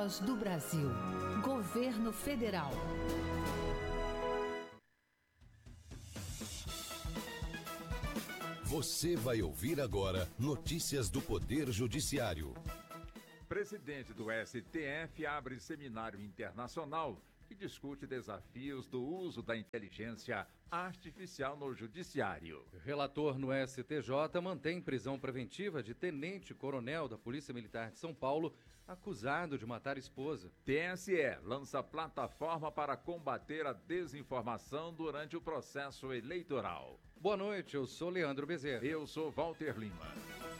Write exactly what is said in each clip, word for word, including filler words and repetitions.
Voz do Brasil. Governo Federal. Você vai ouvir agora notícias do Poder Judiciário. Presidente do S T F abre seminário internacional que discute desafios do uso da inteligência artificial no judiciário. Relator no S T J mantém prisão preventiva de tenente-coronel da Polícia Militar de São Paulo, acusado de matar esposa. T S E lança plataforma para combater a desinformação durante o processo eleitoral. Boa noite, eu sou Leandro Bezerra. Eu sou Walter Lima.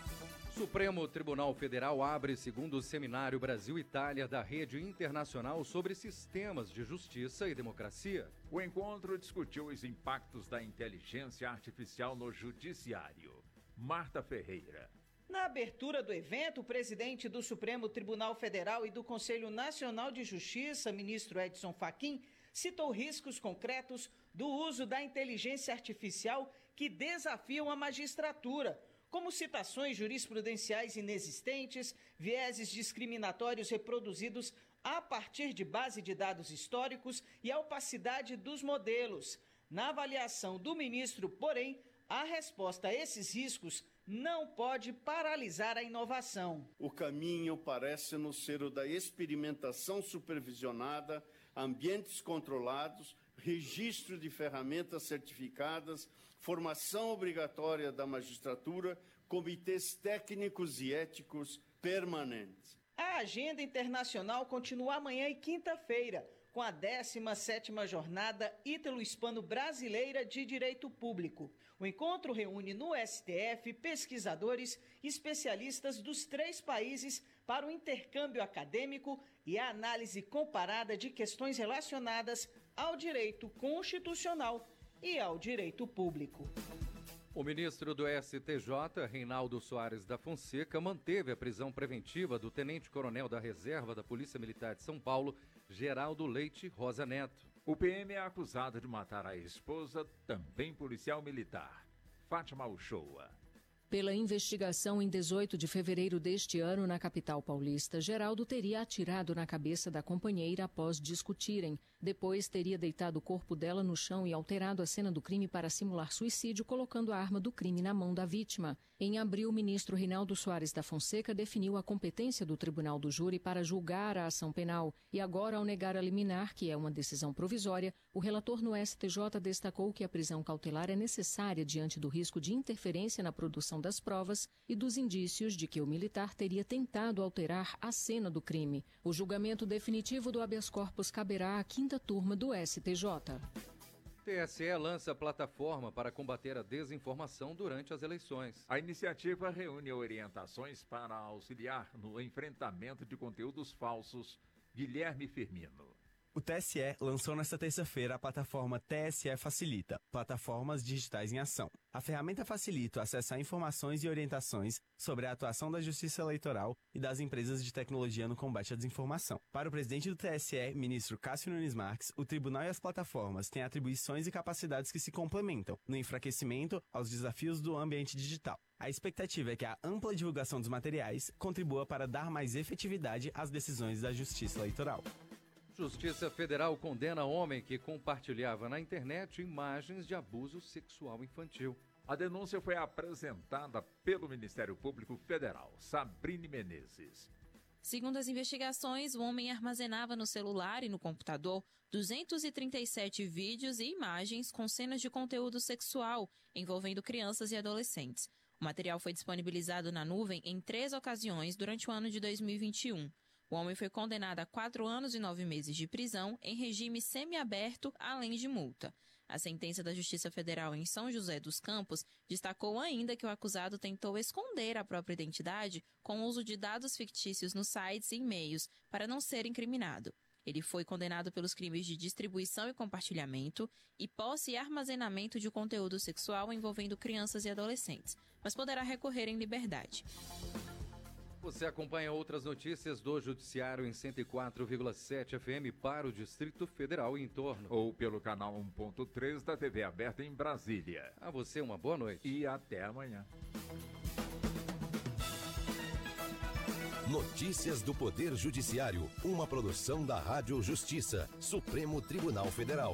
Supremo Tribunal Federal abre segundo seminário Brasil-Itália da Rede Internacional sobre Sistemas de Justiça e Democracia. O encontro discutiu os impactos da inteligência artificial no judiciário. Marta Ferreira. Na abertura do evento, o presidente do Supremo Tribunal Federal e do Conselho Nacional de Justiça, ministro Edson Fachin, citou riscos concretos do uso da inteligência artificial que desafiam a magistratura, como citações jurisprudenciais inexistentes, vieses discriminatórios reproduzidos a partir de base de dados históricos e a opacidade dos modelos. Na avaliação do ministro, porém, a resposta a esses riscos não pode paralisar a inovação. O caminho parece-nos ser o da experimentação supervisionada, ambientes controlados, registro de ferramentas certificadas, formação obrigatória da magistratura, comitês técnicos e éticos permanentes. A agenda internacional continua amanhã e quinta-feira, com a décima sétima Jornada Ítalo-Hispano-Brasileira de Direito Público. O encontro reúne no S T F pesquisadores e especialistas dos três países para o intercâmbio acadêmico e a análise comparada de questões relacionadas ao direito constitucional e ao direito público. O ministro do S T J, Reinaldo Soares da Fonseca, manteve a prisão preventiva do tenente-coronel da Reserva da Polícia Militar de São Paulo, Geraldo Leite Rosa Neto. O P M é acusado de matar a esposa, também policial militar, Fátima Uchoa. Pela investigação, em dezoito de fevereiro deste ano, na capital paulista, Geraldo teria atirado na cabeça da companheira após discutirem. Depois, teria deitado o corpo dela no chão e alterado a cena do crime para simular suicídio, colocando a arma do crime na mão da vítima. Em abril, o ministro Reinaldo Soares da Fonseca definiu a competência do Tribunal do Júri para julgar a ação penal. E agora, ao negar a liminar, que é uma decisão provisória, o relator no S T J destacou que a prisão cautelar é necessária diante do risco de interferência na produção das provas e dos indícios de que o militar teria tentado alterar a cena do crime. O julgamento definitivo do habeas corpus caberá à quinta turma do S T J. T S E lança plataforma para combater a desinformação durante as eleições. A iniciativa reúne orientações para auxiliar no enfrentamento de conteúdos falsos. Guilherme Firmino. O T S E lançou nesta terça-feira a plataforma T S E Facilita, Plataformas Digitais em Ação. A ferramenta facilita o acesso a informações e orientações sobre a atuação da Justiça Eleitoral e das empresas de tecnologia no combate à desinformação. Para o presidente do T S E, ministro Cássio Nunes Marques, o tribunal e as plataformas têm atribuições e capacidades que se complementam no enfraquecimento aos desafios do ambiente digital. A expectativa é que a ampla divulgação dos materiais contribua para dar mais efetividade às decisões da Justiça Eleitoral. Justiça Federal condena homem que compartilhava na internet imagens de abuso sexual infantil. A denúncia foi apresentada pelo Ministério Público Federal, Sabrine Menezes. Segundo as investigações, o homem armazenava no celular e no computador duzentos e trinta e sete vídeos e imagens com cenas de conteúdo sexual envolvendo crianças e adolescentes. O material foi disponibilizado na nuvem em três ocasiões durante o ano de dois mil e vinte e um. O homem foi condenado a quatro anos e nove meses de prisão em regime semiaberto, além de multa. A sentença da Justiça Federal em São José dos Campos destacou ainda que o acusado tentou esconder a própria identidade com o uso de dados fictícios nos sites e e-mails para não ser incriminado. Ele foi condenado pelos crimes de distribuição e compartilhamento e posse e armazenamento de conteúdo sexual envolvendo crianças e adolescentes, mas poderá recorrer em liberdade. Você acompanha outras notícias do Judiciário em cento e quatro vírgula sete F M para o Distrito Federal e em torno. Ou pelo canal um ponto três da T V aberta em Brasília. A você uma boa noite. E até amanhã. Notícias do Poder Judiciário, uma produção da Rádio Justiça, Supremo Tribunal Federal.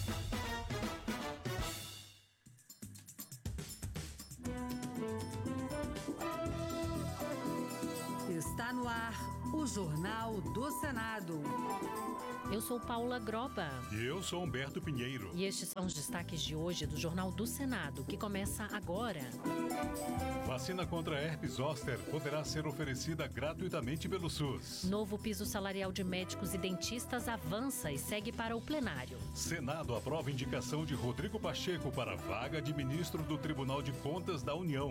Está no ar o Jornal do Senado. Eu sou Paula Groba. E eu sou Humberto Pinheiro. E estes são os destaques de hoje do Jornal do Senado, que começa agora. Vacina contra herpes zoster poderá ser oferecida gratuitamente pelo SUS. Novo piso salarial de médicos e dentistas avança e segue para o plenário. Senado aprova indicação de Rodrigo Pacheco para vaga de ministro do Tribunal de Contas da União.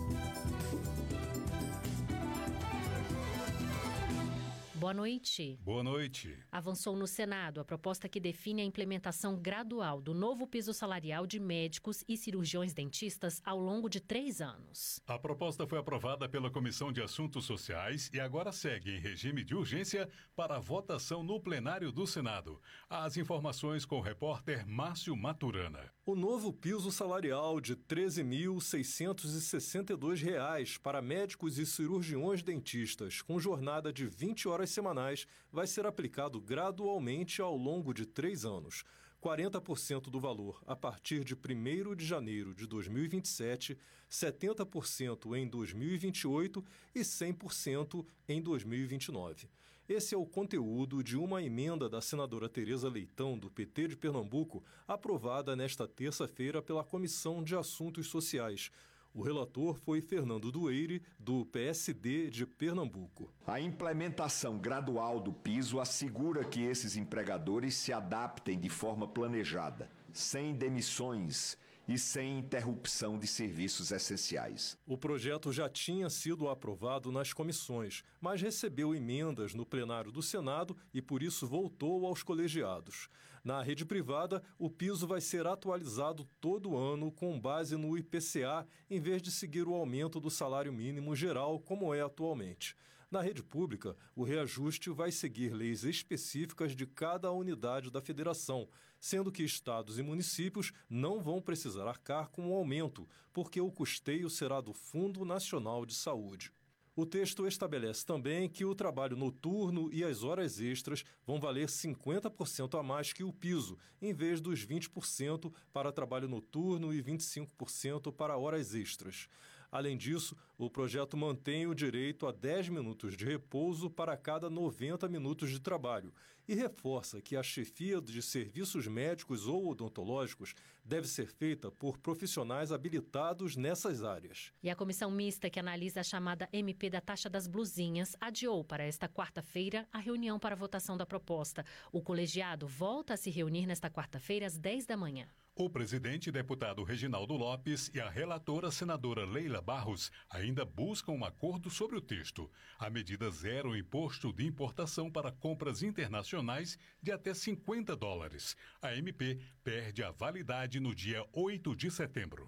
Boa noite. Boa noite. Avançou no Senado a proposta que define a implementação gradual do novo piso salarial de médicos e cirurgiões dentistas ao longo de três anos. A proposta foi aprovada pela Comissão de Assuntos Sociais e agora segue em regime de urgência para votação no plenário do Senado. As informações com o repórter Márcio Maturana. O novo piso salarial de treze mil seiscentos e sessenta e dois reais para médicos e cirurgiões dentistas com jornada de vinte horas semanais vai ser aplicado gradualmente ao longo de três anos. quarenta por cento do valor a partir de primeiro de janeiro de dois mil e vinte e sete, setenta por cento em dois mil e vinte e oito e cem por cento em dois mil e vinte e nove. Esse é o conteúdo de uma emenda da senadora Tereza Leitão, do P T de Pernambuco, aprovada nesta terça-feira pela Comissão de Assuntos Sociais. O relator foi Fernando Dueire, do P S D de Pernambuco. A implementação gradual do piso assegura que esses empregadores se adaptem de forma planejada, sem demissões e sem interrupção de serviços essenciais. O projeto já tinha sido aprovado nas comissões, mas recebeu emendas no plenário do Senado e, por isso, voltou aos colegiados. Na rede privada, o piso vai ser atualizado todo ano com base no I P C A, em vez de seguir o aumento do salário mínimo geral, como é atualmente. Na rede pública, o reajuste vai seguir leis específicas de cada unidade da federação, sendo que estados e municípios não vão precisar arcar com o aumento, porque o custeio será do Fundo Nacional de Saúde. O texto estabelece também que o trabalho noturno e as horas extras vão valer cinquenta por cento a mais que o piso, em vez dos vinte por cento para trabalho noturno e vinte e cinco por cento para horas extras. Além disso, o projeto mantém o direito a dez minutos de repouso para cada noventa minutos de trabalho e reforça que a chefia de serviços médicos ou odontológicos deve ser feita por profissionais habilitados nessas áreas. E a comissão mista que analisa a chamada M P da taxa das blusinhas adiou para esta quarta-feira a reunião para a votação da proposta. O colegiado volta a se reunir nesta quarta-feira às dez da manhã. O presidente, deputado Reginaldo Lopes, e a relatora, senadora Leila Barros, ainda buscam um acordo sobre o texto. A medida zera o imposto de importação para compras internacionais de até cinquenta dólares. A M P perde a validade no dia oito de setembro.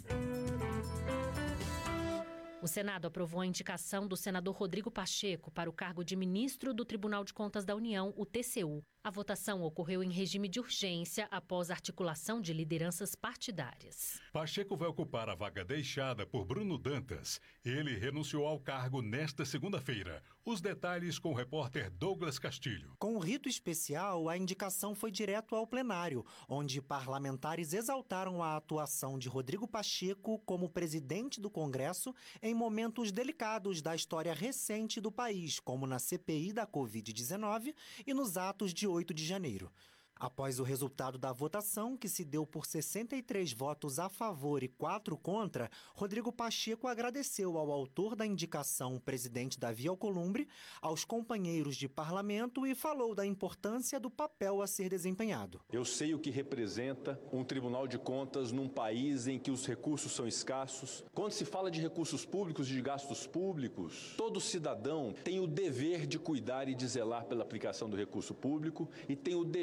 O Senado aprovou a indicação do senador Rodrigo Pacheco para o cargo de ministro do Tribunal de Contas da União, o T C U. A votação ocorreu em regime de urgência após a articulação de lideranças partidárias. Pacheco vai ocupar a vaga deixada por Bruno Dantas. Ele renunciou ao cargo nesta segunda-feira. Os detalhes com o repórter Douglas Castilho. Com um rito especial, a indicação foi direto ao plenário, onde parlamentares exaltaram a atuação de Rodrigo Pacheco como presidente do Congresso em momentos delicados da história recente do país, como na C P I da covid dezenove e nos atos de oito de janeiro. Após o resultado da votação, que se deu por sessenta e três votos a favor e quatro contra, Rodrigo Pacheco agradeceu ao autor da indicação, presidente Davi Alcolumbre, aos companheiros de parlamento e falou da importância do papel a ser desempenhado. Eu sei o que representa um Tribunal de Contas num país em que os recursos são escassos. Quando se fala de recursos públicos e de gastos públicos, todo cidadão tem o dever de cuidar e de zelar pela aplicação do recurso público e tem o dever de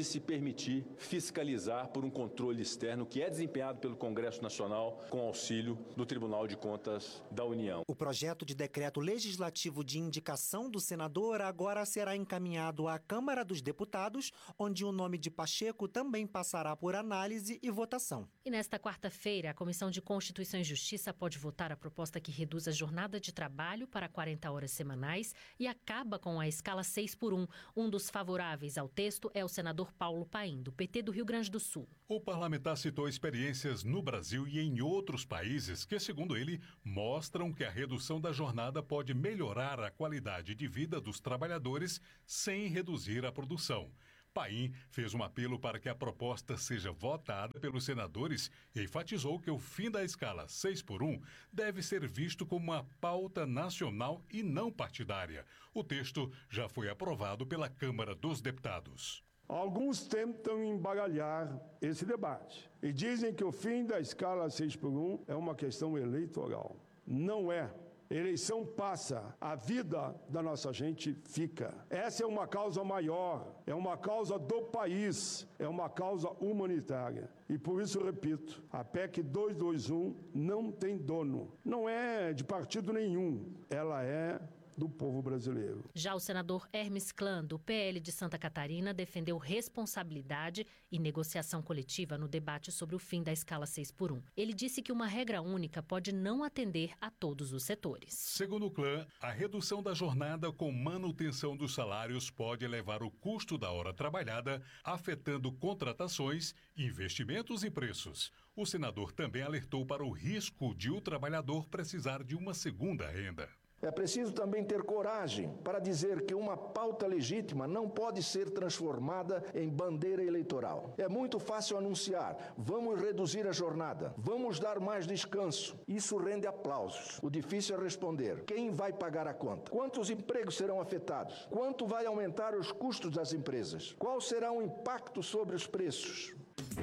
pode se permitir fiscalizar por um controle externo que é desempenhado pelo Congresso Nacional com auxílio do Tribunal de Contas da União. O projeto de decreto legislativo de indicação do senador agora será encaminhado à Câmara dos Deputados, onde o nome de Pacheco também passará por análise e votação. E nesta quarta-feira, a Comissão de Constituição e Justiça pode votar a proposta que reduz a jornada de trabalho para quarenta horas semanais e acaba com a escala seis por um. Um dos favoráveis ao texto é o senador Paulo Paim, do P T do Rio Grande do Sul. O parlamentar citou experiências no Brasil e em outros países que, segundo ele, mostram que a redução da jornada pode melhorar a qualidade de vida dos trabalhadores sem reduzir a produção. Paim fez um apelo para que a proposta seja votada pelos senadores e enfatizou que o fim da escala seis por um deve ser visto como uma pauta nacional e não partidária. O texto já foi aprovado pela Câmara dos Deputados. Alguns tentam embaralhar esse debate e dizem que o fim da escala seis por um é uma questão eleitoral. Não é. Eleição passa, a vida da nossa gente fica. Essa é uma causa maior, é uma causa do país, é uma causa humanitária. E por isso, repito, a P E C duzentos e vinte e um não tem dono. Não é de partido nenhum, ela é do povo brasileiro. Já o senador Hermes Klan, do P L de Santa Catarina, defendeu responsabilidade e negociação coletiva no debate sobre o fim da escala seis por um. Ele disse que uma regra única pode não atender a todos os setores. Segundo o Klan, a redução da jornada com manutenção dos salários pode elevar o custo da hora trabalhada, afetando contratações, investimentos e preços. O senador também alertou para o risco de o trabalhador precisar de uma segunda renda. É preciso também ter coragem para dizer que uma pauta legítima não pode ser transformada em bandeira eleitoral. É muito fácil anunciar, vamos reduzir a jornada, vamos dar mais descanso. Isso rende aplausos. O difícil é responder, quem vai pagar a conta? Quantos empregos serão afetados? Quanto vai aumentar os custos das empresas? Qual será o impacto sobre os preços?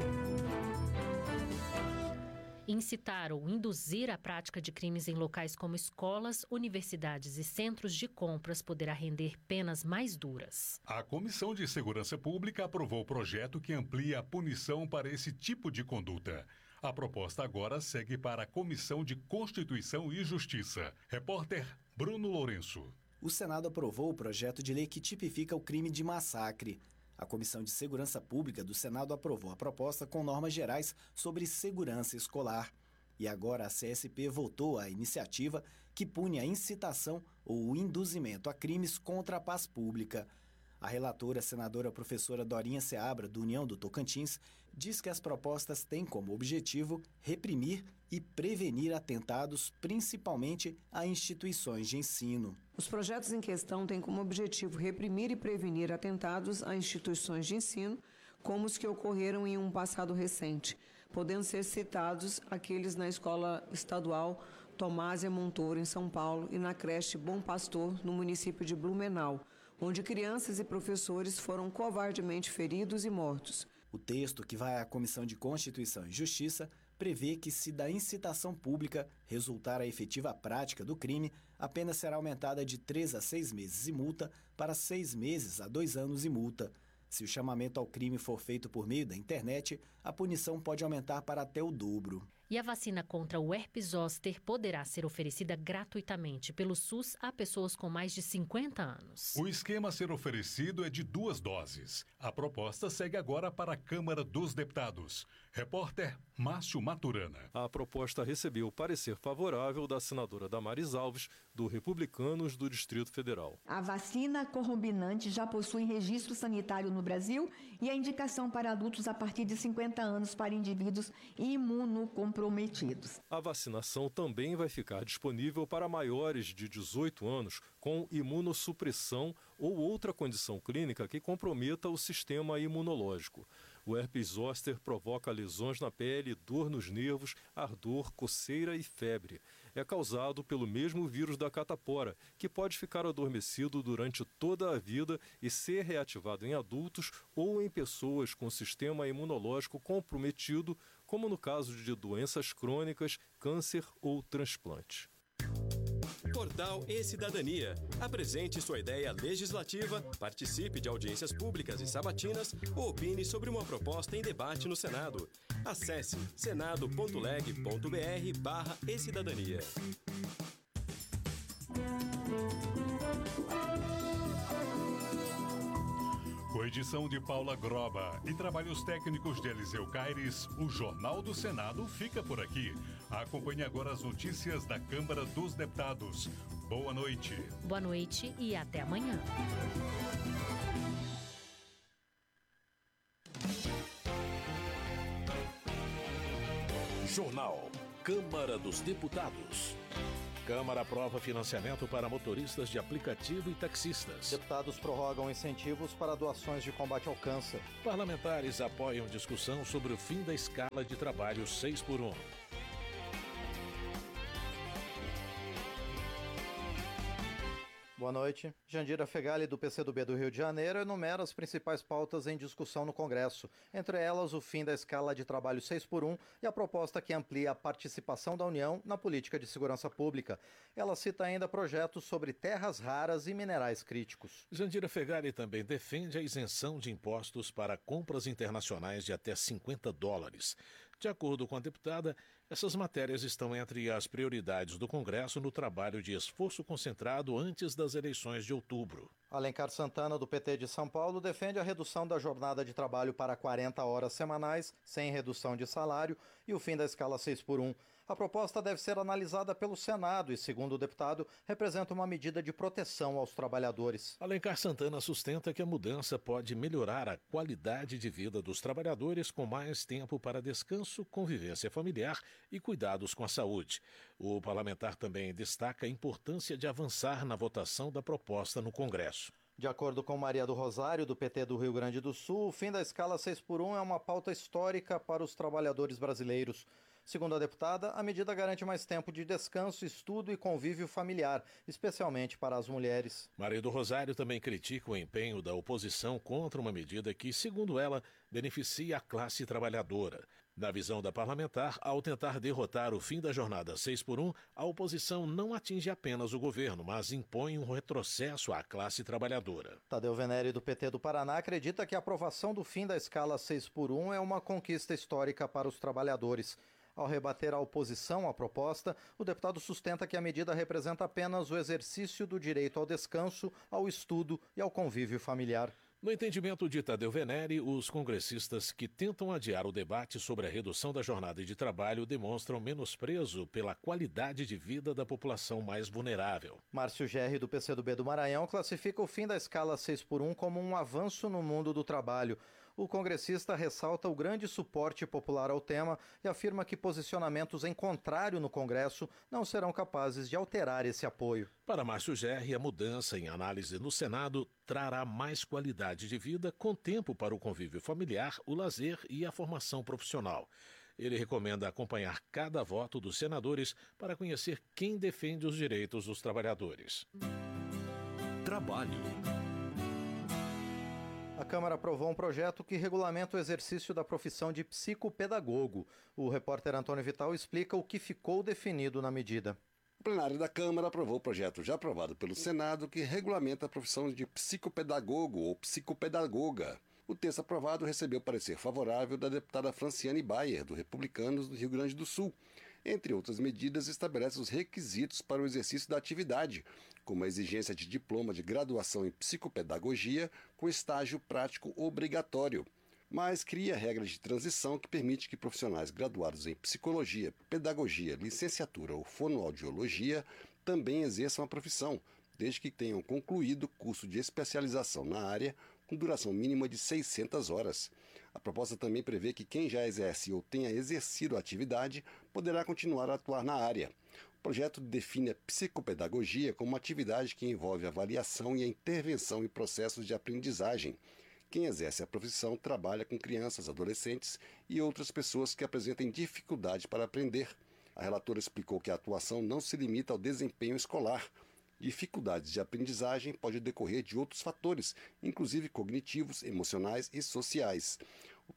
Incitar ou induzir a prática de crimes em locais como escolas, universidades e centros de compras poderá render penas mais duras. A Comissão de Segurança Pública aprovou o projeto que amplia a punição para esse tipo de conduta. A proposta agora segue para a Comissão de Constituição e Justiça. Repórter Bruno Lourenço. O Senado aprovou o projeto de lei que tipifica o crime de massacre. A Comissão de Segurança Pública do Senado aprovou a proposta com normas gerais sobre segurança escolar. E agora a C S P votou a iniciativa que pune a incitação ou o induzimento a crimes contra a paz pública. A relatora, senadora professora Dorinha Seabra, do União do Tocantins, diz que as propostas têm como objetivo reprimir e prevenir atentados, principalmente a instituições de ensino. Os projetos em questão têm como objetivo reprimir e prevenir atentados a instituições de ensino, como os que ocorreram em um passado recente, podendo ser citados aqueles na Escola Estadual Tomásia Montoro, em São Paulo, e na creche Bom Pastor, no município de Blumenau, onde crianças e professores foram covardemente feridos e mortos. O texto, que vai à Comissão de Constituição e Justiça, prevê que, se da incitação pública resultar a efetiva prática do crime, a pena será aumentada de três a seis meses e multa para seis meses a dois anos e multa. Se o chamamento ao crime for feito por meio da internet, a punição pode aumentar para até o dobro. E a vacina contra o herpes zoster poderá ser oferecida gratuitamente pelo SUS a pessoas com mais de cinquenta anos. O esquema a ser oferecido é de duas doses. A proposta segue agora para a Câmara dos Deputados. Repórter Márcio Maturana. A proposta recebeu parecer favorável da senadora Damares Alves, do Republicanos do Distrito Federal. A vacina Combinante já possui registro sanitário no Brasil e a indicação para adultos a partir de cinquenta anos para indivíduos imunocomprometidos. A vacinação também vai ficar disponível para maiores de dezoito anos com imunossupressão ou outra condição clínica que comprometa o sistema imunológico. O herpes zoster provoca lesões na pele, dor nos nervos, ardor, coceira e febre. É causado pelo mesmo vírus da catapora, que pode ficar adormecido durante toda a vida e ser reativado em adultos ou em pessoas com sistema imunológico comprometido, como no caso de doenças crônicas, câncer ou transplante. Portal e-Cidadania. Apresente sua ideia legislativa, participe de audiências públicas e sabatinas ou opine sobre uma proposta em debate no Senado. Acesse senado.leg.br barra e-Cidadania. Com edição de Paula Groba e trabalhos técnicos de Eliseu Caires, o Jornal do Senado fica por aqui. Acompanhe agora as notícias da Câmara dos Deputados. Boa noite. Boa noite e até amanhã. Jornal Câmara dos Deputados. Câmara aprova financiamento para motoristas de aplicativo e taxistas. Deputados prorrogam incentivos para doações de combate ao câncer. Parlamentares apoiam discussão sobre o fim da escala de trabalho seis por um. Boa noite. Jandira Fegali, do P C do B do Rio de Janeiro, enumera as principais pautas em discussão no Congresso. Entre elas, o fim da escala de trabalho seis por um e a proposta que amplia a participação da União na política de segurança pública. Ela cita ainda projetos sobre terras raras e minerais críticos. Jandira Fegali também defende a isenção de impostos para compras internacionais de até cinquenta dólares. De acordo com a deputada, essas matérias estão entre as prioridades do Congresso no trabalho de esforço concentrado antes das eleições de outubro. Alencar Santana, do P T de São Paulo, defende a redução da jornada de trabalho para quarenta horas semanais, sem redução de salário, e o fim da escala seis por um. A proposta deve ser analisada pelo Senado e, segundo o deputado, representa uma medida de proteção aos trabalhadores. Alencar Santana sustenta que a mudança pode melhorar a qualidade de vida dos trabalhadores com mais tempo para descanso, convivência familiar e cuidados com a saúde. O parlamentar também destaca a importância de avançar na votação da proposta no Congresso. De acordo com Maria do Rosário, do P T do Rio Grande do Sul, o fim da escala seis por um é uma pauta histórica para os trabalhadores brasileiros. Segundo a deputada, a medida garante mais tempo de descanso, estudo e convívio familiar, especialmente para as mulheres. Maria do Rosário também critica o empenho da oposição contra uma medida que, segundo ela, beneficia a classe trabalhadora. Na visão da parlamentar, ao tentar derrotar o fim da jornada seis por um, a oposição não atinge apenas o governo, mas impõe um retrocesso à classe trabalhadora. Tadeu Venere, do P T do Paraná, acredita que a aprovação do fim da escala seis por um é uma conquista histórica para os trabalhadores. Ao rebater a oposição à proposta, o deputado sustenta que a medida representa apenas o exercício do direito ao descanso, ao estudo e ao convívio familiar. No entendimento de Tadeu Venere, os congressistas que tentam adiar o debate sobre a redução da jornada de trabalho demonstram menosprezo pela qualidade de vida da população mais vulnerável. Márcio Gerri, do P C do B do Maranhão, classifica o fim da escala seis por um como um avanço no mundo do trabalho. O congressista ressalta o grande suporte popular ao tema e afirma que posicionamentos em contrário no Congresso não serão capazes de alterar esse apoio. Para Márcio Gerri, a mudança em análise no Senado trará mais qualidade de vida com tempo para o convívio familiar, o lazer e a formação profissional. Ele recomenda acompanhar cada voto dos senadores para conhecer quem defende os direitos dos trabalhadores. Trabalho. A Câmara aprovou um projeto que regulamenta o exercício da profissão de psicopedagogo. O repórter Antônio Vital explica o que ficou definido na medida. O plenário da Câmara aprovou o projeto já aprovado pelo Senado que regulamenta a profissão de psicopedagogo ou psicopedagoga. O texto aprovado recebeu parecer favorável da deputada Franciane Bayer, do Republicanos do Rio Grande do Sul. Entre outras medidas, estabelece os requisitos para o exercício da atividade, como a exigência de diploma de graduação em psicopedagogia com estágio prático obrigatório, mas cria regras de transição que permite que profissionais graduados em psicologia, pedagogia, licenciatura ou fonoaudiologia também exerçam a profissão, desde que tenham concluído curso de especialização na área com duração mínima de seiscentas horas. A proposta também prevê que quem já exerce ou tenha exercido a atividade poderá continuar a atuar na área. O projeto define a psicopedagogia como uma atividade que envolve a avaliação e a intervenção em processos de aprendizagem. Quem exerce a profissão trabalha com crianças, adolescentes e outras pessoas que apresentem dificuldade para aprender. A relatora explicou que a atuação não se limita ao desempenho escolar. Dificuldades de aprendizagem podem decorrer de outros fatores, inclusive cognitivos, emocionais e sociais. O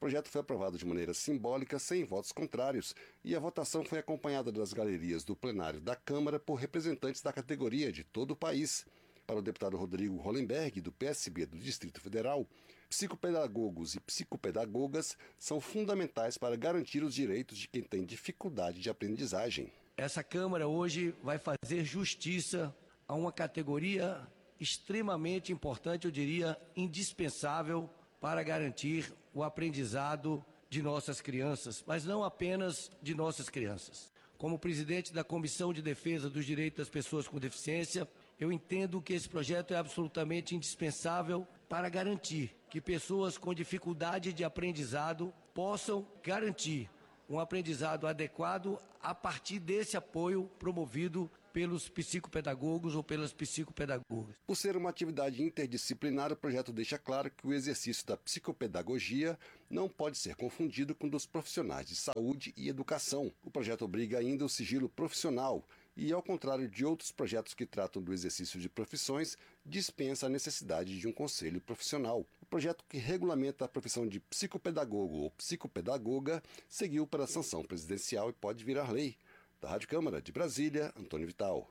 projeto foi aprovado de maneira simbólica, sem votos contrários, e a votação foi acompanhada das galerias do plenário da Câmara por representantes da categoria de todo o país. Para o deputado Rodrigo Hollenberg, do P S B do Distrito Federal, psicopedagogos e psicopedagogas são fundamentais para garantir os direitos de quem tem dificuldade de aprendizagem. Essa Câmara hoje vai fazer justiça a uma categoria extremamente importante, eu diria indispensável, para garantir o aprendizado de nossas crianças, mas não apenas de nossas crianças. Como presidente da Comissão de Defesa dos Direitos das Pessoas com Deficiência, eu entendo que esse projeto é absolutamente indispensável para garantir que pessoas com dificuldade de aprendizado possam garantir um aprendizado adequado a partir desse apoio promovido pelos psicopedagogos ou pelas psicopedagogas. Por ser uma atividade interdisciplinar, o projeto deixa claro que o exercício da psicopedagogia não pode ser confundido com dos profissionais de saúde e educação. O projeto obriga ainda o sigilo profissional e, ao contrário de outros projetos que tratam do exercício de profissões, dispensa a necessidade de um conselho profissional. O projeto que regulamenta a profissão de psicopedagogo ou psicopedagoga seguiu para a sanção presidencial e pode virar lei. Da Rádio Câmara de Brasília, Antônio Vital.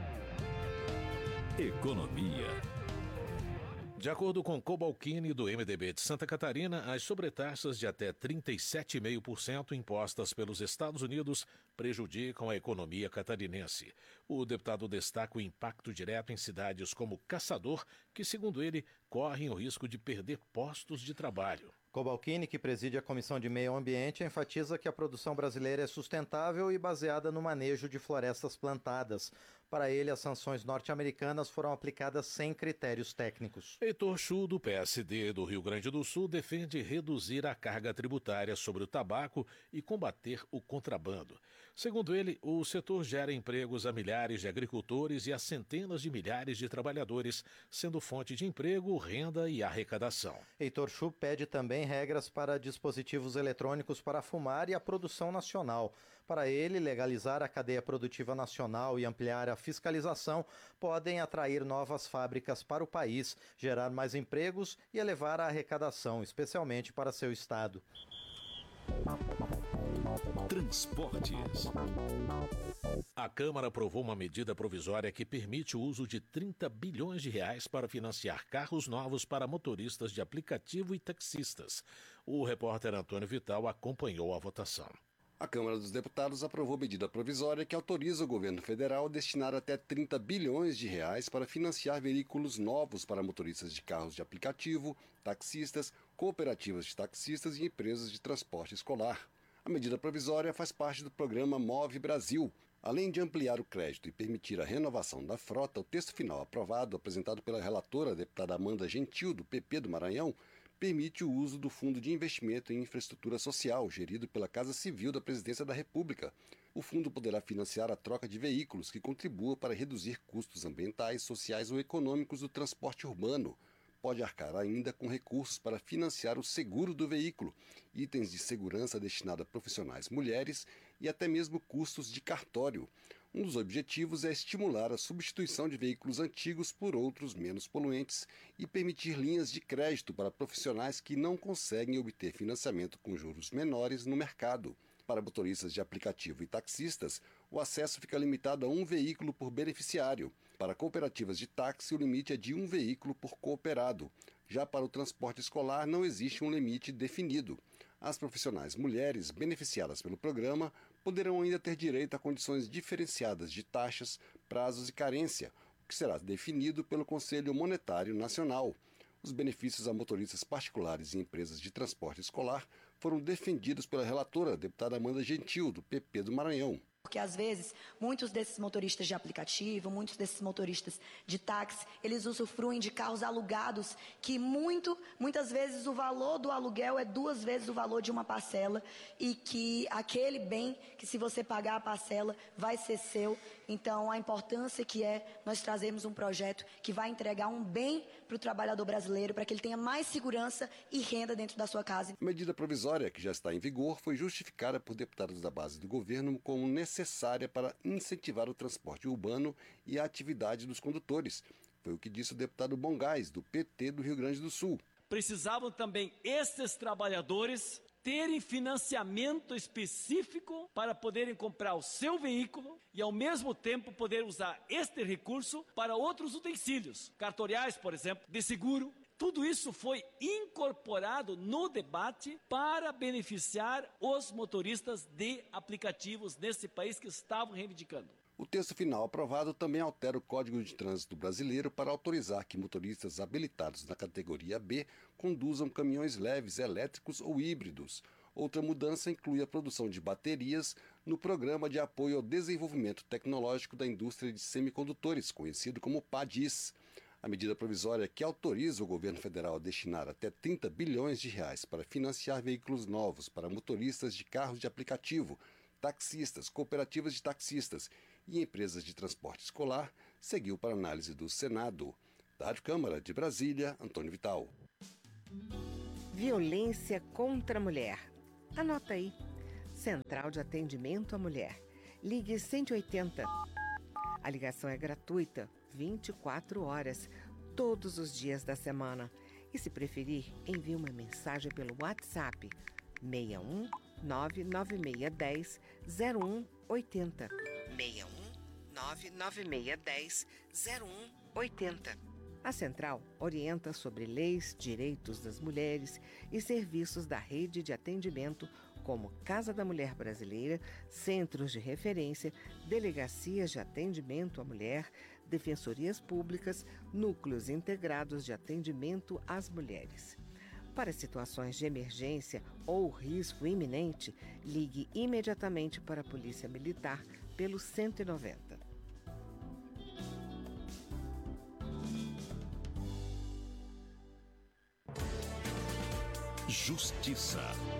Economia. De acordo com Cobalcini, do M D B de Santa Catarina, as sobretaxas de até trinta e sete vírgula cinco por cento impostas pelos Estados Unidos prejudicam a economia catarinense. O deputado destaca o impacto direto em cidades como Caçador, que, segundo ele, correm o risco de perder postos de trabalho. Cobalcini, que preside a Comissão de Meio Ambiente, enfatiza que a produção brasileira é sustentável e baseada no manejo de florestas plantadas. Para ele, as sanções norte-americanas foram aplicadas sem critérios técnicos. Heitor Chu, do P S D do Rio Grande do Sul, defende reduzir a carga tributária sobre o tabaco e combater o contrabando. Segundo ele, o setor gera empregos a milhares de agricultores e a centenas de milhares de trabalhadores, sendo fonte de emprego, renda e arrecadação. Heitor Chu pede também regras para dispositivos eletrônicos para fumar e a produção nacional. Para ele, legalizar a cadeia produtiva nacional e ampliar a fiscalização podem atrair novas fábricas para o país, gerar mais empregos e elevar a arrecadação, especialmente para seu estado. Transportes. A Câmara aprovou uma medida provisória que permite o uso de trinta bilhões de reais para financiar carros novos para motoristas de aplicativo e taxistas. O repórter Antônio Vital acompanhou a votação. A Câmara dos Deputados aprovou medida provisória que autoriza o governo federal a destinar até trinta bilhões de reais para financiar veículos novos para motoristas de carros de aplicativo, taxistas, cooperativas de taxistas e empresas de transporte escolar. A medida provisória faz parte do programa Move Brasil. Além de ampliar o crédito e permitir a renovação da frota, o texto final aprovado, apresentado pela relatora, a deputada Amanda Gentil, do P P do Maranhão, permite o uso do Fundo de Investimento em Infraestrutura Social, gerido pela Casa Civil da Presidência da República. O fundo poderá financiar a troca de veículos que contribuam para reduzir custos ambientais, sociais ou econômicos do transporte urbano. Pode arcar ainda com recursos para financiar o seguro do veículo, itens de segurança destinados a profissionais mulheres e até mesmo custos de cartório. Um dos objetivos é estimular a substituição de veículos antigos por outros menos poluentes e permitir linhas de crédito para profissionais que não conseguem obter financiamento com juros menores no mercado. Para motoristas de aplicativo e taxistas, o acesso fica limitado a um veículo por beneficiário. Para cooperativas de táxi, o limite é de um veículo por cooperado. Já para o transporte escolar, não existe um limite definido. As profissionais mulheres beneficiadas pelo programa poderão ainda ter direito a condições diferenciadas de taxas, prazos e carência, o que será definido pelo Conselho Monetário Nacional. Os benefícios a motoristas particulares e empresas de transporte escolar foram defendidos pela relatora, a deputada Amanda Gentil, do P P do Maranhão. Porque, às vezes, muitos desses motoristas de aplicativo, muitos desses motoristas de táxi, eles usufruem de carros alugados que muito, muitas vezes o valor do aluguel é duas vezes o valor de uma parcela e que aquele bem que, se você pagar a parcela, vai ser seu. Então, a importância que é nós trazermos um projeto que vai entregar um bem para o trabalhador brasileiro, para que ele tenha mais segurança e renda dentro da sua casa. A medida provisória, que já está em vigor, foi justificada por deputados da base do governo como necessária para incentivar o transporte urbano e a atividade dos condutores. Foi o que disse o deputado Bongás, do P T do Rio Grande do Sul. precisavam também estes trabalhadores terem financiamento específico para poderem comprar o seu veículo e, ao mesmo tempo, poder usar este recurso para outros utensílios, cartoriais, por exemplo, de seguro. Tudo isso foi incorporado no debate para beneficiar os motoristas de aplicativos nesse país que estavam reivindicando. O texto final aprovado também altera o Código de Trânsito Brasileiro para autorizar que motoristas habilitados na categoria B conduzam caminhões leves elétricos ou híbridos. Outra mudança inclui a produção de baterias no Programa de Apoio ao Desenvolvimento Tecnológico da Indústria de Semicondutores, conhecido como PADIS. A medida provisória que autoriza o governo federal a destinar até trinta bilhões de reais para financiar veículos novos para motoristas de carros de aplicativo, taxistas, cooperativas de taxistas e empresas de transporte escolar, seguiu para análise do Senado. Da Rádio Câmara de Brasília, Antônio Vital. Violência contra a mulher. Anota aí. Central de Atendimento à Mulher. Ligue cento e oitenta. A ligação é gratuita, vinte e quatro horas, todos os dias da semana. E se preferir, envie uma mensagem pelo WhatsApp seis um nove nove seis um zero um oito zero. seis um nove nove seis um zero um oito zero. A Central orienta sobre leis, direitos das mulheres e serviços da rede de atendimento como Casa da Mulher Brasileira, centros de referência, delegacias de atendimento à mulher, defensorias públicas, núcleos integrados de atendimento às mulheres. Para situações de emergência ou risco iminente, ligue imediatamente para a Polícia Militar pelo cento e noventa. Justiça.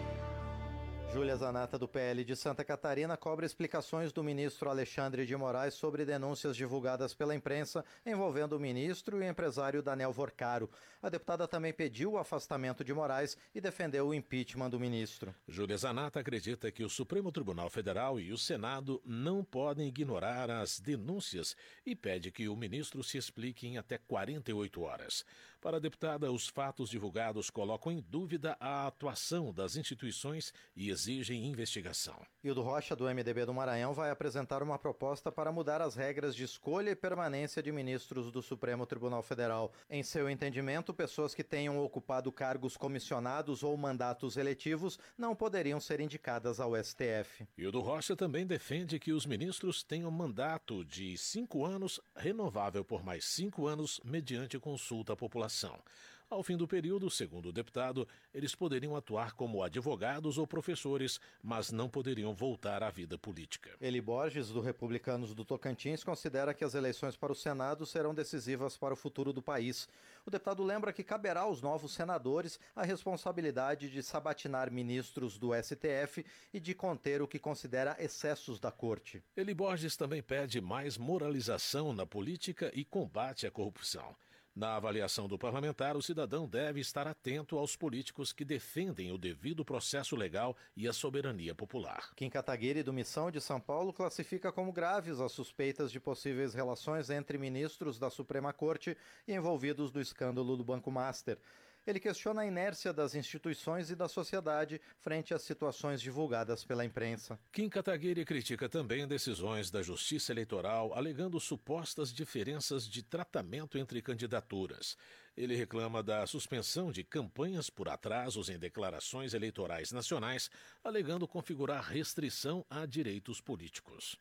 Júlia Zanata, do P L de Santa Catarina, cobra explicações do ministro Alexandre de Moraes sobre denúncias divulgadas pela imprensa envolvendo o ministro e o empresário Daniel Vorcaro. A deputada também pediu o afastamento de Moraes e defendeu o impeachment do ministro. Júlia Zanata acredita que o Supremo Tribunal Federal e o Senado não podem ignorar as denúncias e pede que o ministro se explique em até quarenta e oito horas. Para a deputada, os fatos divulgados colocam em dúvida a atuação das instituições e exigem investigação. Hildo Rocha, do M D B do Maranhão, vai apresentar uma proposta para mudar as regras de escolha e permanência de ministros do Supremo Tribunal Federal. Em seu entendimento, pessoas que tenham ocupado cargos comissionados ou mandatos eletivos não poderiam ser indicadas ao S T F. Hildo Rocha também defende que os ministros tenham mandato de cinco anos, renovável por mais cinco anos, mediante consulta à população. Ao fim do período, segundo o deputado, eles poderiam atuar como advogados ou professores, mas não poderiam voltar à vida política. Eli Borges, do Republicanos do Tocantins, considera que as eleições para o Senado serão decisivas para o futuro do país. O deputado lembra que caberá aos novos senadores a responsabilidade de sabatinar ministros do S T F e de conter o que considera excessos da corte. Eli Borges também pede mais moralização na política e combate à corrupção. Na avaliação do parlamentar, o cidadão deve estar atento aos políticos que defendem o devido processo legal e a soberania popular. Kim Kataguiri, do Missão de São Paulo, classifica como graves as suspeitas de possíveis relações entre ministros da Suprema Corte e envolvidos no escândalo do Banco Master. Ele questiona a inércia das instituições e da sociedade frente às situações divulgadas pela imprensa. Kim Kataguiri critica também decisões da Justiça Eleitoral, alegando supostas diferenças de tratamento entre candidaturas. Ele reclama da suspensão de campanhas por atrasos em declarações eleitorais nacionais, alegando configurar restrição a direitos políticos.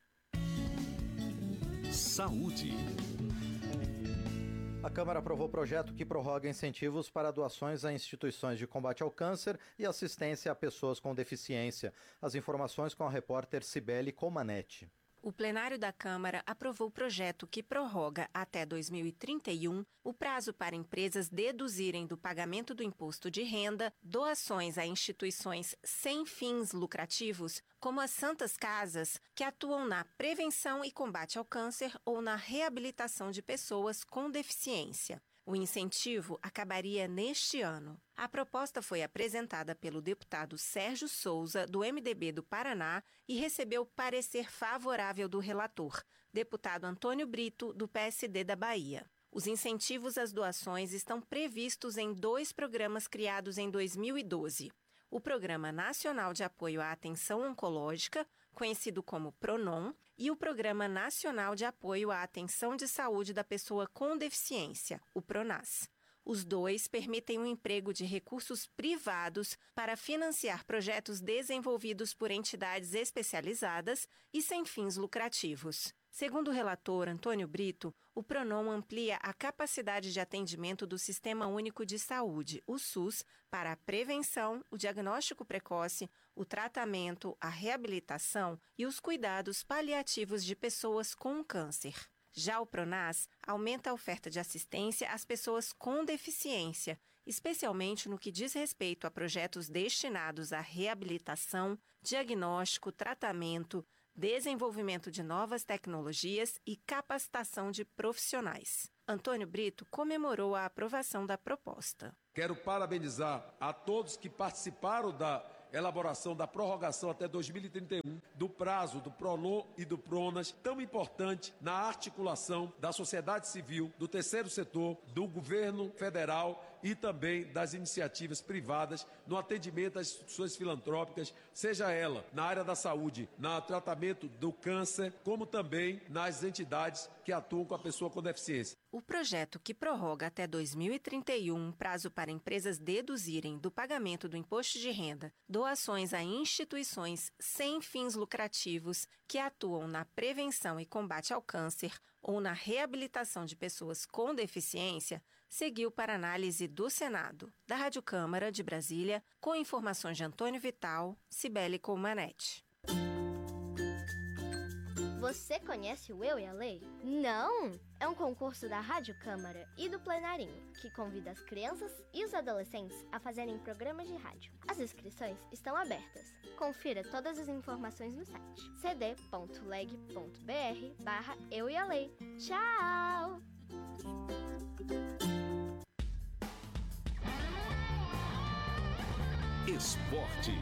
Saúde. A Câmara aprovou o projeto que prorroga incentivos para doações a instituições de combate ao câncer e assistência a pessoas com deficiência. As informações com a repórter Cibele Comanetti. O plenário da Câmara aprovou o projeto que prorroga até dois mil e trinta e um o prazo para empresas deduzirem do pagamento do imposto de renda doações a instituições sem fins lucrativos, como as Santas Casas, que atuam na prevenção e combate ao câncer ou na reabilitação de pessoas com deficiência. O incentivo acabaria neste ano. A proposta foi apresentada pelo deputado Sérgio Souza, do M D B do Paraná, e recebeu parecer favorável do relator, deputado Antônio Brito, do P S D da Bahia. Os incentivos às doações estão previstos em dois programas criados em dois mil e doze. O Programa Nacional de Apoio à Atenção Oncológica, conhecido como PRONON, e o Programa Nacional de Apoio à Atenção de Saúde da Pessoa com Deficiência, o PRONAS. Os dois permitem o emprego de recursos privados para financiar projetos desenvolvidos por entidades especializadas e sem fins lucrativos. Segundo o relator Antônio Brito, o PRONON amplia a capacidade de atendimento do Sistema Único de Saúde, o SUS, para a prevenção, o diagnóstico precoce, o tratamento, a reabilitação e os cuidados paliativos de pessoas com câncer. Já o PRONAS aumenta a oferta de assistência às pessoas com deficiência, especialmente no que diz respeito a projetos destinados à reabilitação, diagnóstico, tratamento, desenvolvimento de novas tecnologias e capacitação de profissionais. Antônio Brito comemorou a aprovação da proposta. Quero parabenizar a todos que participaram da elaboração da prorrogação até dois mil e trinta e um do prazo do PRONON e do PRONAS, tão importante na articulação da sociedade civil, do terceiro setor, do governo federal e também das iniciativas privadas no atendimento às instituições filantrópicas, seja ela na área da saúde, no tratamento do câncer, como também nas entidades que atuam com a pessoa com deficiência. O projeto, que prorroga até dois mil e trinta e um prazo para empresas deduzirem do pagamento do imposto de renda doações a instituições sem fins lucrativos que atuam na prevenção e combate ao câncer ou na reabilitação de pessoas com deficiência, seguiu para análise do Senado. Da Rádio Câmara de Brasília, com informações de Antônio Vital, Cibele Colmanete. Você conhece o Eu e a Lei? Não! É um concurso da Rádio Câmara e do Plenarinho, que convida as crianças e os adolescentes a fazerem programas de rádio. As inscrições estão abertas. Confira todas as informações no site c d ponto leg ponto b r barra Eu e a Lei. Tchau! Esporte.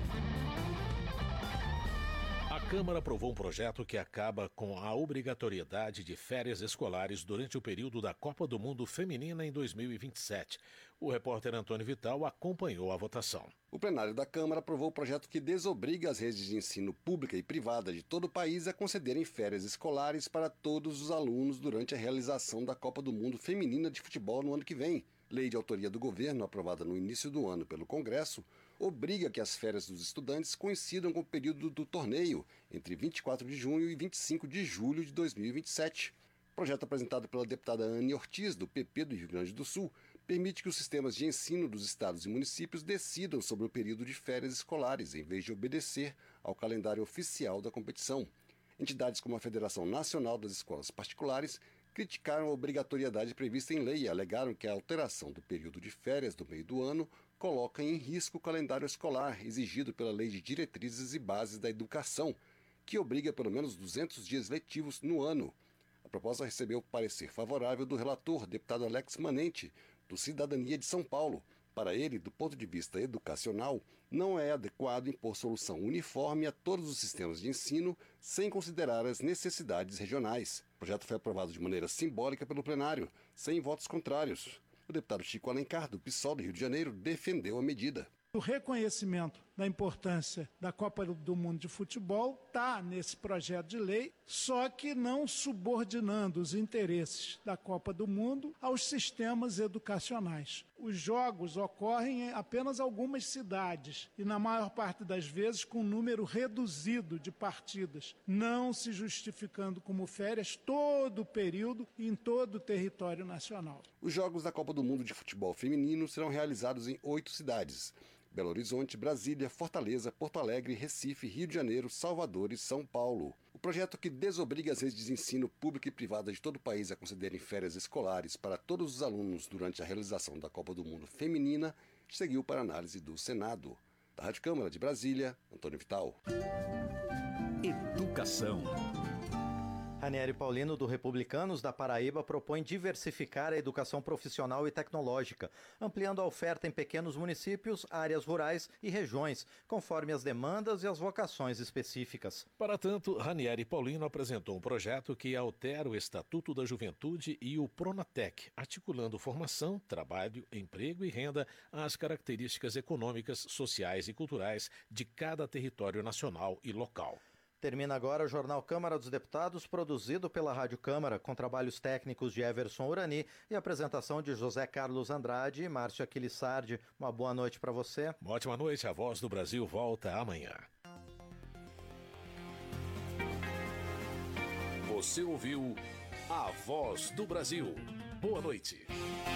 A Câmara aprovou um projeto que acaba com a obrigatoriedade de férias escolares durante o período da Copa do Mundo Feminina em dois mil e vinte e sete. O repórter Antônio Vital acompanhou a votação. O plenário da Câmara aprovou o projeto que desobriga as redes de ensino pública e privada de todo o país a concederem férias escolares para todos os alunos durante a realização da Copa do Mundo Feminina de Futebol no ano que vem. Lei de autoria do governo, aprovada no início do ano pelo Congresso, obriga que as férias dos estudantes coincidam com o período do torneio, entre vinte e quatro de junho e vinte e cinco de julho de dois mil e vinte e sete. O projeto apresentado pela deputada Anne Ortiz, do P P do Rio Grande do Sul, permite que os sistemas de ensino dos estados e municípios decidam sobre o período de férias escolares, em vez de obedecer ao calendário oficial da competição. Entidades como a Federação Nacional das Escolas Particulares criticaram a obrigatoriedade prevista em lei e alegaram que a alteração do período de férias do meio do ano coloca em risco o calendário escolar exigido pela Lei de Diretrizes e Bases da Educação, que obriga pelo menos duzentos dias letivos no ano. A proposta recebeu parecer favorável do relator, deputado Alex Manente, do Cidadania de São Paulo. Para ele, do ponto de vista educacional, não é adequado impor solução uniforme a todos os sistemas de ensino sem considerar as necessidades regionais. O projeto foi aprovado de maneira simbólica pelo plenário, sem votos contrários. O deputado Chico Alencar, do PSOL do Rio de Janeiro, defendeu a medida. O reconhecimento da importância da Copa do Mundo de Futebol está nesse projeto de lei, só que não subordinando os interesses da Copa do Mundo aos sistemas educacionais. Os jogos ocorrem em apenas algumas cidades e, na maior parte das vezes, com um número reduzido de partidas, não se justificando como férias todo o período e em todo o território nacional. Os Jogos da Copa do Mundo de Futebol Feminino serão realizados em oito cidades: Belo Horizonte, Brasília, Fortaleza, Porto Alegre, Recife, Rio de Janeiro, Salvador e São Paulo. O projeto, que desobriga as redes de ensino pública e privada de todo o país a concederem férias escolares para todos os alunos durante a realização da Copa do Mundo Feminina, seguiu para análise do Senado. Da Rádio Câmara de Brasília, Antônio Vital. Educação. Ranieri Paulino, do Republicanos da Paraíba, propõe diversificar a educação profissional e tecnológica, ampliando a oferta em pequenos municípios, áreas rurais e regiões, conforme as demandas e as vocações específicas. Para tanto, Ranieri Paulino apresentou um projeto que altera o Estatuto da Juventude e o Pronatec, articulando formação, trabalho, emprego e renda às características econômicas, sociais e culturais de cada território nacional e local. Termina agora o Jornal Câmara dos Deputados, produzido pela Rádio Câmara, com trabalhos técnicos de Everson Urani e apresentação de José Carlos Andrade e Márcio Aquilissardi. Uma boa noite para você. Uma ótima noite. A Voz do Brasil volta amanhã. Você ouviu A Voz do Brasil. Boa noite.